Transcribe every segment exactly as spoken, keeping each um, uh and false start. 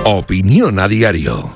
Opinión a diario.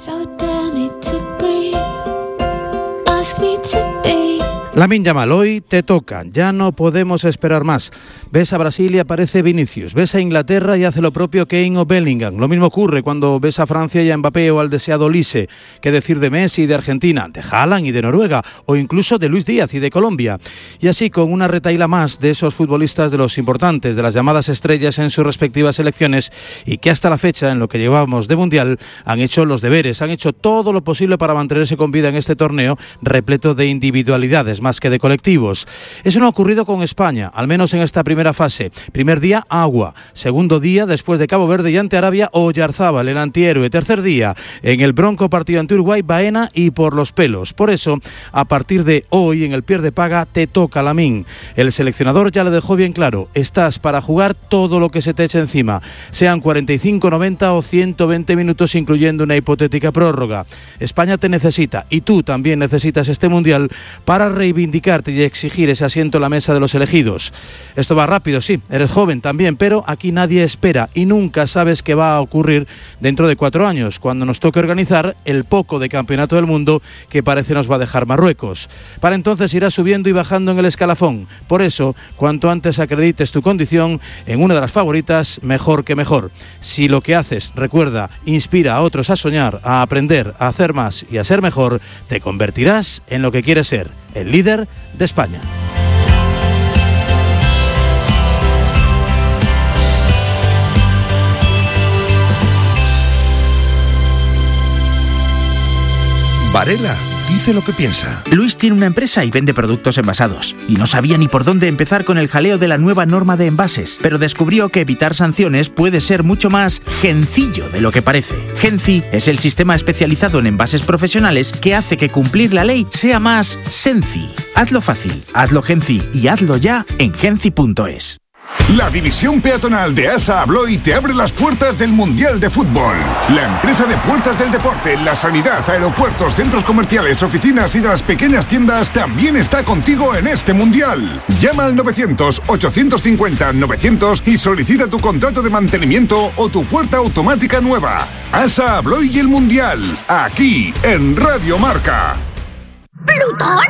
Lamine Yamal, hoy te toca, ya no podemos esperar más. Ves a Brasil y aparece Vinicius, ves a Inglaterra y hace lo propio Kane o Bellingham. Lo mismo ocurre cuando ves a Francia y a Mbappé o al deseado Olise. ¿Qué decir de Messi y de Argentina, de Haaland y de Noruega, o incluso de Luis Díaz y de Colombia? Y así con una retahíla más de esos futbolistas de los importantes, de las llamadas estrellas en sus respectivas selecciones, y que hasta la fecha, en lo que llevamos de Mundial, han hecho los deberes, han hecho todo lo posible para mantenerse con vida en este torneo repleto de individualidades más que de colectivos. Eso no ha ocurrido con España, al menos en esta primera fase. Primer día, Agua. Segundo día, después de Cabo Verde y ante Arabia, Oyarzábal, el antihéroe. Tercer día, en el bronco partido ante Uruguay, Baena y por los pelos. Por eso, a partir de hoy, en el pierde paga, te toca, Lamine. El seleccionador ya le dejó bien claro, estás para jugar todo lo que se te eche encima, sean cuarenta y cinco, noventa o ciento veinte minutos, incluyendo una hipotética prórroga. España te necesita, y tú también necesitas este Mundial para reivindicarte y exigir ese asiento en la mesa de los elegidos. Esto va rápido, sí, eres joven también, pero aquí nadie espera y nunca sabes qué va a ocurrir dentro de cuatro años, cuando nos toque organizar el poco de campeonato del mundo que parece nos va a dejar Marruecos. Para entonces irás subiendo y bajando en el escalafón. Por eso, cuanto antes acredites tu condición en una de las favoritas, mejor que mejor. Si lo que haces, recuerda, inspira a otros a soñar, a aprender, a hacer más y a ser mejor, te convertirás en lo que quieres ser, el líder de España. Varela dice lo que piensa. Luis tiene una empresa y vende productos envasados. Y no sabía ni por dónde empezar con el jaleo de la nueva norma de envases. Pero descubrió que evitar sanciones puede ser mucho más gencillo de lo que parece. Genci es el sistema especializado en envases profesionales que hace que cumplir la ley sea más senci. Hazlo fácil, hazlo Genci y hazlo ya en genci punto es. La división peatonal de ASA Abloy te abre las puertas del Mundial de Fútbol. La empresa de puertas del deporte, la sanidad, aeropuertos, centros comerciales, oficinas y de las pequeñas tiendas también está contigo en este Mundial. Llama al novecientos, ochocientos cincuenta, novecientos y solicita tu contrato de mantenimiento o tu puerta automática nueva. ASA Abloy y el Mundial, aquí en Radio Marca. ¿Plutón?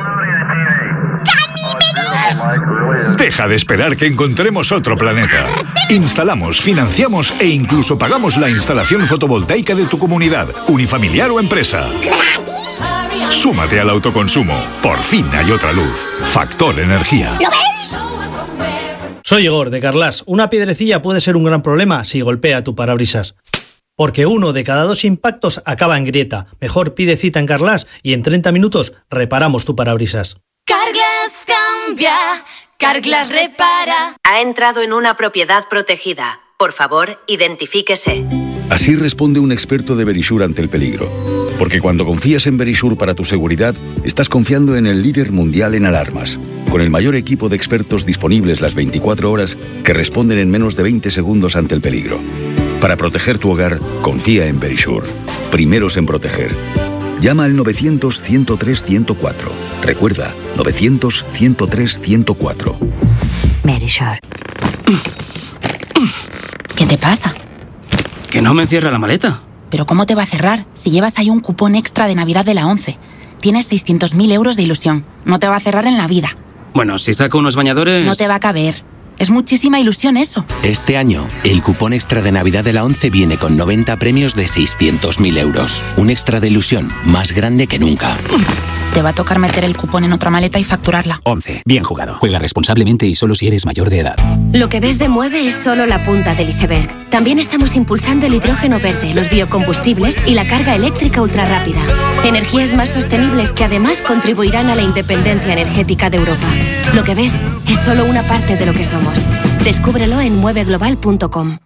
Deja de esperar que encontremos otro planeta. Instalamos, financiamos e incluso pagamos la instalación fotovoltaica de tu comunidad, unifamiliar o empresa. Súmate al autoconsumo. Por fin hay otra luz. Factor Energía. ¿Lo veis? Soy Igor, de Carlas. Una piedrecilla puede ser un gran problema si golpea tu parabrisas. Porque uno de cada dos impactos acaba en grieta. Mejor pide cita en Carlas y en treinta minutos reparamos tu parabrisas. Carglass cambia, Carglass repara. Ha entrado en una propiedad protegida. Por favor, identifíquese. Así responde un experto de Verisure ante el peligro. Porque cuando confías en Verisure para tu seguridad, estás confiando en el líder mundial en alarmas. Con el mayor equipo de expertos disponibles las veinticuatro horas que responden en menos de veinte segundos ante el peligro. Para proteger tu hogar, confía en Verisure. Primeros en proteger. Llama al novecientos, ciento tres, ciento cuatro. Recuerda, novecientos, ciento tres, ciento cuatro. Verisure. ¿Qué te pasa? Que no me cierra la maleta. ¿Pero cómo te va a cerrar si llevas ahí un cupón extra de Navidad de la ONCE? Tienes seiscientos mil euros de ilusión. No te va a cerrar en la vida. Bueno, si saco unos bañadores... No te va a caber. Es muchísima ilusión eso. Este año, el cupón extra de Navidad de la ONCE viene con noventa premios de seiscientos mil euros. Un extra de ilusión más grande que nunca. Te va a tocar meter el cupón en otra maleta y facturarla. ONCE. Bien jugado. Juega responsablemente y solo si eres mayor de edad. Lo que ves de Mueve es solo la punta del iceberg. También estamos impulsando el hidrógeno verde, los biocombustibles y la carga eléctrica ultrarrápida. Energías más sostenibles que además contribuirán a la independencia energética de Europa. Lo que ves es solo una parte de lo que somos. Descúbrelo en mueve global punto com.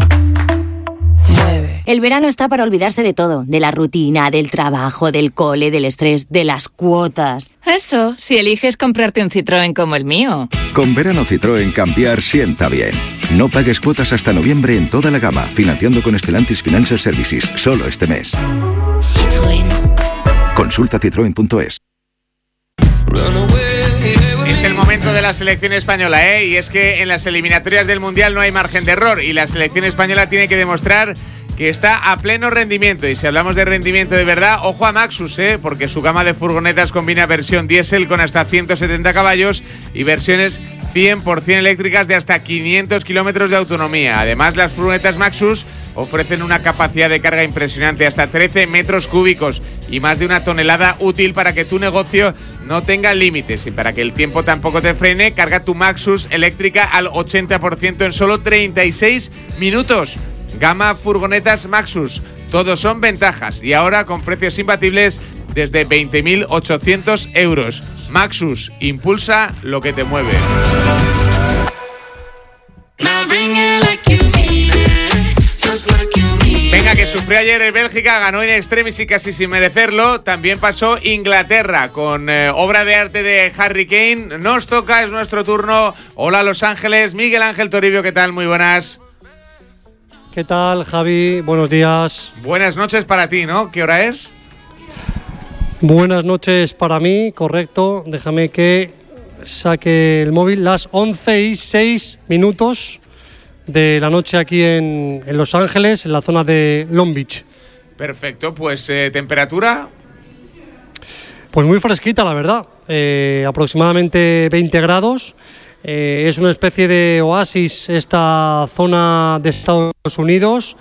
El verano está para olvidarse de todo, de la rutina, del trabajo, del cole, del estrés, de las cuotas. Eso, si eliges comprarte un Citroën como el mío. Con verano Citroën cambiar sienta bien. No pagues cuotas hasta noviembre en toda la gama, financiando con Stellantis Financial Services, solo este mes. Citroën. Consulta citroen punto es. Es el momento de la selección española, ¿eh? Y es que en las eliminatorias del Mundial no hay margen de error y la selección española tiene que demostrar que está a pleno rendimiento. Y si hablamos de rendimiento de verdad, ojo a Maxus, ¿eh? Porque su gama de furgonetas combina versión diésel con hasta ciento setenta caballos y versiones cien por ciento eléctricas de hasta quinientos kilómetros de autonomía. Además, las furgonetas Maxus ofrecen una capacidad de carga impresionante, hasta trece metros cúbicos y más de una tonelada, útil para que tu negocio no tenga límites. Y para que el tiempo tampoco te frene, carga tu Maxus eléctrica al ochenta por ciento en solo treinta y seis minutos. Gama furgonetas Maxus, todos son ventajas y ahora con precios imbatibles desde veinte mil ochocientos euros. Maxus, impulsa lo que te mueve. Venga, que sufrió ayer el Bélgica, ganó in extremis y casi sin merecerlo. También pasó Inglaterra con eh, obra de arte de Harry Kane. Nos toca, es nuestro turno. Hola Los Ángeles, Miguel Ángel Toribio, ¿qué tal? Muy buenas. ¿Qué tal, Javi? Buenos días. Buenas noches para ti, ¿no? ¿Qué hora es? Buenas noches para mí, correcto. Déjame que saque el móvil. Las once y seis minutos de la noche aquí en, en Los Ángeles, en la zona de Long Beach. Perfecto, pues eh, ¿temperatura? Pues muy fresquita, la verdad. Eh, aproximadamente veinte grados. Eh, es una especie de oasis esta zona de Estados Unidos,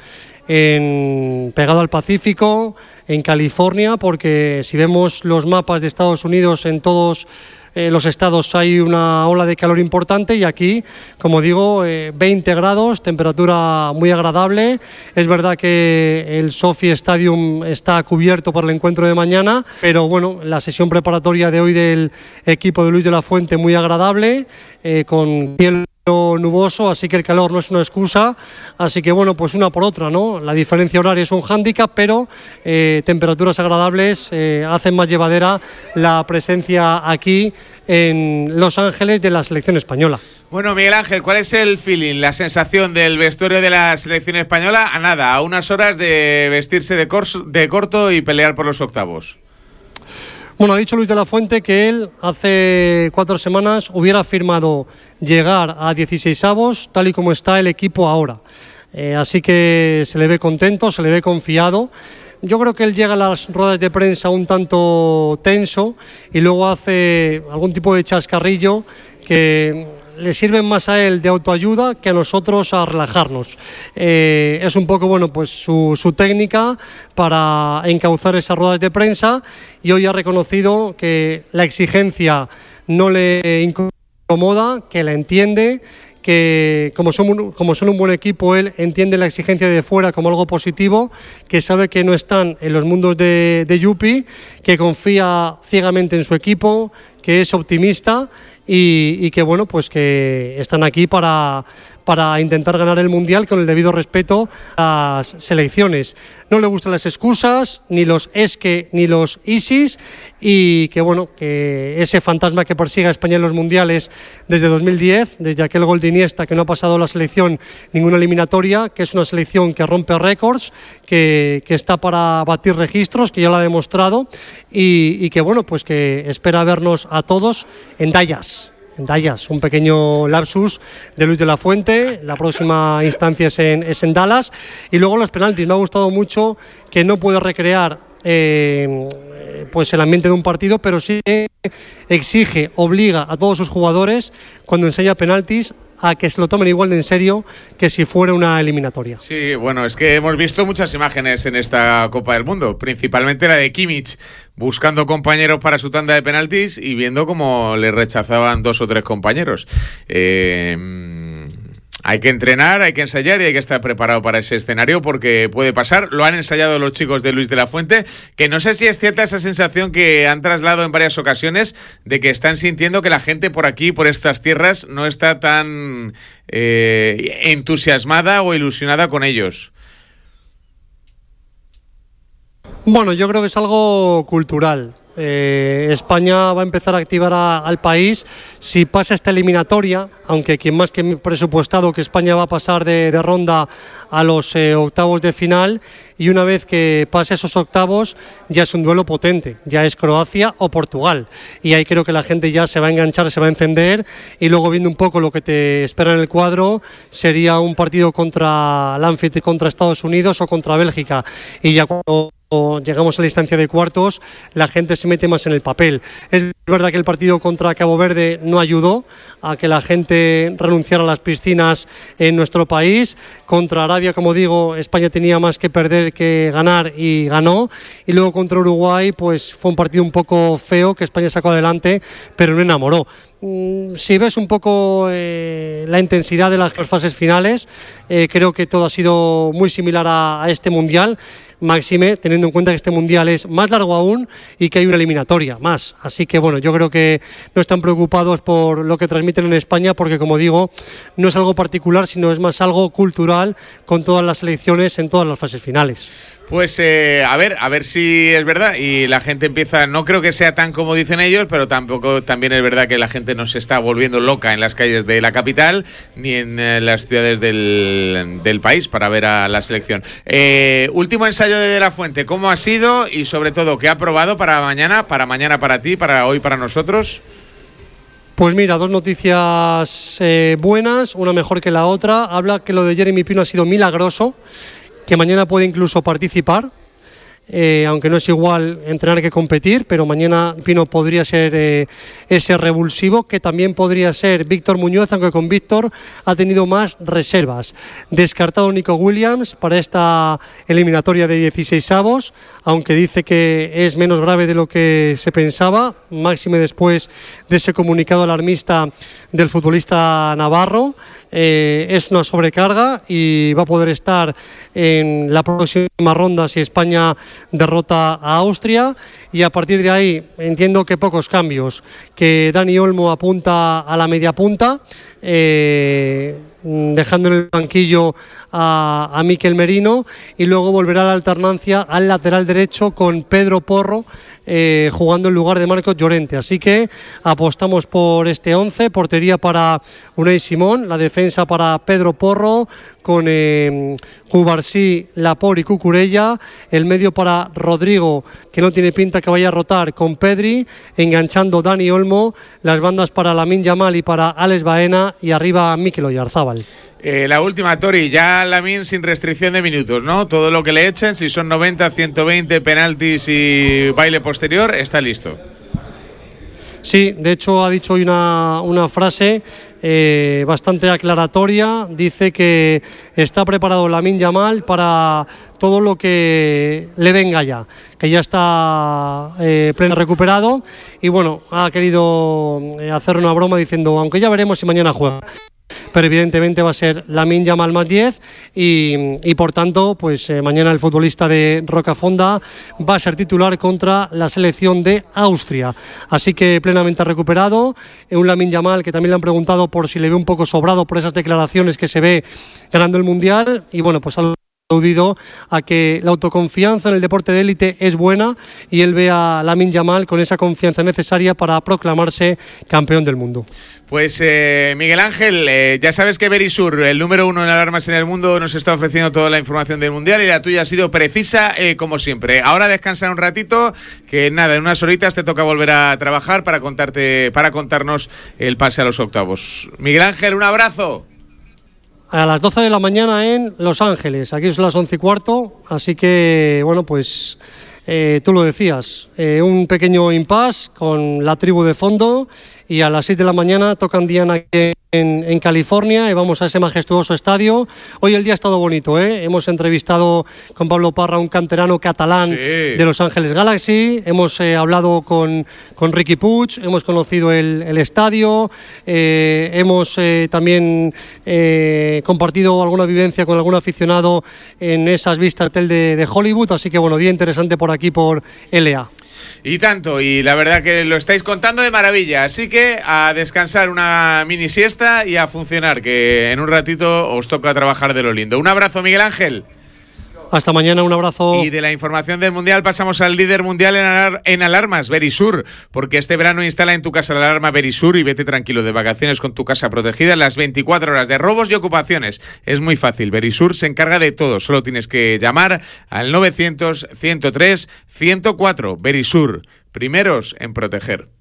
en, pegado al Pacífico, en California, porque si vemos los mapas de Estados Unidos, en todos eh, los estados hay una ola de calor importante, y aquí, como digo, eh, veinte grados, temperatura muy agradable. Es verdad que el SoFi Stadium está cubierto por el encuentro de mañana, pero bueno, la sesión preparatoria de hoy del equipo de Luis de la Fuente muy agradable, eh, con cielo nuboso, así que el calor no es una excusa, así que bueno, pues una por otra, ¿no? La diferencia horaria es un hándicap, pero eh, temperaturas agradables eh, hacen más llevadera la presencia aquí en Los Ángeles de la selección española. Bueno, Miguel Ángel, ¿cuál es el feeling, la sensación del vestuario de la selección española? A nada, a unas horas de vestirse de, corso, de corto y pelear por los octavos. Bueno, ha dicho Luis de la Fuente que él hace cuatro semanas hubiera firmado llegar a dieciseisavos tal y como está el equipo ahora. Eh, así que se le ve contento, se le ve confiado. Yo creo que él llega a las ruedas de prensa un tanto tenso y luego hace algún tipo de chascarrillo que le sirven más a él de autoayuda que a nosotros a relajarnos. Eh, es un poco, bueno, pues su, su técnica para encauzar esas ruedas de prensa, y hoy ha reconocido que la exigencia no le incomoda, que la entiende, que como son, un, como son un buen equipo, él entiende la exigencia de fuera como algo positivo, que sabe que no están en los mundos de, de Yupi, que confía ciegamente en su equipo, que es optimista y, y que bueno, pues que están aquí para, para intentar ganar el Mundial con el debido respeto a las selecciones. No le gustan las excusas, ni los es que, ni los ISIS, y que bueno, que ese fantasma que persigue a España en los Mundiales desde dos mil diez, desde aquel gol de Iniesta, que no ha pasado la selección ninguna eliminatoria, que es una selección que rompe récords, que, que está para batir registros, que ya lo ha demostrado, y, y que bueno, pues que espera vernos a todos en Dallas. En Dallas, un pequeño lapsus de Luis de la Fuente. La próxima instancia es en, es en Dallas. Y luego los penaltis. Me ha gustado mucho que no puede recrear eh, pues el ambiente de un partido, pero sí exige, obliga a todos sus jugadores, cuando enseña penaltis, a que se lo tomen igual de en serio que si fuera una eliminatoria. Sí, bueno, es que hemos visto muchas imágenes en esta Copa del Mundo, principalmente la de Kimmich buscando compañeros para su tanda de penaltis y viendo cómo le rechazaban dos o tres compañeros. Eh... Hay que entrenar, hay que ensayar y hay que estar preparado para ese escenario, porque puede pasar. Lo han ensayado los chicos de Luis de la Fuente, que no sé si es cierta esa sensación que han trasladado en varias ocasiones de que están sintiendo que la gente por aquí, por estas tierras, no está tan eh, entusiasmada o ilusionada con ellos. Bueno, yo creo que es algo cultural. Eh, España va a empezar a activar a, al país si pasa esta eliminatoria, aunque quien más que presupuestado que España va a pasar de, de ronda a los eh, octavos de final, y una vez que pase esos octavos ya es un duelo potente, ya es Croacia o Portugal, y ahí creo que la gente ya se va a enganchar, se va a encender, y luego viendo un poco lo que te espera en el cuadro, sería un partido contra el anfitrión, contra Estados Unidos o contra Bélgica, y ya cuando o llegamos a la instancia de cuartos, la gente se mete más en el papel. Es verdad que el partido contra Cabo Verde no ayudó a que la gente renunciara a las piscinas en nuestro país. Contra Arabia, como digo, España tenía más que perder que ganar y ganó. Y luego contra Uruguay, pues fue un partido un poco feo que España sacó adelante, pero no enamoró. Si ves un poco eh, la intensidad de las fases finales, eh, creo que todo ha sido muy similar a, a este Mundial, máxime teniendo en cuenta que este Mundial es más largo aún y que hay una eliminatoria más. Así que bueno, yo creo que no están preocupados por lo que transmiten en España, porque como digo, no es algo particular, sino es más algo cultural con todas las selecciones en todas las fases finales. Pues eh, a ver, a ver si es verdad y la gente empieza, no creo que sea tan como dicen ellos, pero tampoco también es verdad que la gente no se está volviendo loca en las calles de la capital ni en eh, las ciudades del, del país para ver a la selección. Eh, último ensayo de De La Fuente, ¿cómo ha sido y sobre todo qué ha probado para mañana, para mañana para ti, para hoy para nosotros? Pues mira, dos noticias eh, buenas, una mejor que la otra. Habla que lo de Jeremy Pino ha sido milagroso, que mañana puede incluso participar, eh, aunque no es igual entrenar que competir, pero mañana Pino podría ser eh, ese revulsivo, que también podría ser Víctor Muñoz, aunque con Víctor ha tenido más reservas. Descartado Nico Williams para esta eliminatoria de dieciseisavos, aunque dice que es menos grave de lo que se pensaba, máxime después de ese comunicado alarmista del futbolista navarro. Eh, es una sobrecarga y va a poder estar en la próxima ronda si España derrota a Austria, y a partir de ahí entiendo que pocos cambios, que Dani Olmo apunta a la media punta, eh, dejando en el banquillo a, a Mikel Merino, y luego volverá la alternancia al lateral derecho con Pedro Porro eh, jugando en lugar de Marcos Llorente. Así que apostamos por este once, portería para Unai Simón, la defensa para Pedro Porro con eh, Cubarsí, Laporte y Cucurella, el medio para Rodrigo, que no tiene pinta que vaya a rotar, con Pedri, enganchando Dani Olmo, las bandas para Lamine Yamal y para Alex Baena, y arriba Mikel Oyarzábal. Eh, la última, Tori, ya Lamine sin restricción de minutos, ¿no? Todo lo que le echen, si son noventa, ciento veinte, penaltis y baile posterior, está listo. Sí, de hecho ha dicho hoy una, una frase eh, bastante aclaratoria. Dice que está preparado Lamine Yamal para todo lo que le venga ya, que ya está eh, pleno recuperado, y bueno, ha querido hacer una broma diciendo, aunque ya veremos si mañana juega. Pero evidentemente va a ser Lamine Yamal más diez y, y por tanto pues eh, mañana el futbolista de Rocafonda va a ser titular contra la selección de Austria, así que plenamente recuperado. Un Lamine Yamal que también le han preguntado por si le ve un poco sobrado por esas declaraciones que se ve ganando el Mundial, y bueno, pues ha aludido a que la autoconfianza en el deporte de élite es buena, y él ve a Lamine Yamal con esa confianza necesaria para proclamarse campeón del mundo. Pues eh, Miguel Ángel, eh, ya sabes que Verisur, el número uno en alarmas en el mundo, nos está ofreciendo toda la información del Mundial, y la tuya ha sido precisa eh, como siempre. Ahora descansa un ratito, que nada, en unas horitas te toca volver a trabajar para contarte, para contarnos el pase a los octavos. Miguel Ángel, un abrazo. A las doce de la mañana en Los Ángeles, aquí son las once y cuarto, así que bueno, pues eh, tú lo decías, eh, un pequeño impasse con la tribu de fondo, y a las seis de la mañana tocan Diana en, en California, y vamos a ese majestuoso estadio. Hoy el día ha estado bonito, ¿eh? Hemos entrevistado con Pablo Parra, un canterano catalán, sí, de Los Ángeles Galaxy, hemos eh, hablado con, con Riqui Puig, hemos conocido el, el estadio, eh, hemos eh, también eh, compartido alguna vivencia con algún aficionado en esas vistas hotel de, de Hollywood, así que bueno, día interesante por aquí por L A. Y tanto, y la verdad que lo estáis contando de maravilla, así que a descansar una mini siesta y a funcionar, que en un ratito os toca trabajar de lo lindo. Un abrazo, Miguel Ángel. Hasta mañana, un abrazo. Y de la información del Mundial pasamos al líder mundial en, alar- en alarmas, Verisur, porque este verano instala en tu casa la alarma Verisur y vete tranquilo de vacaciones con tu casa protegida en las veinticuatro horas de robos y ocupaciones. Es muy fácil, Verisur se encarga de todo, solo tienes que llamar al novecientos, ciento tres, ciento cuatro. Verisur, primeros en proteger.